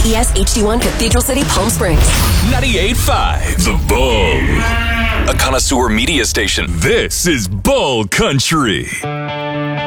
KES HD1 Cathedral City, Palm Springs. 98.5 The Bull. A connoisseur media station. This is Bull Country.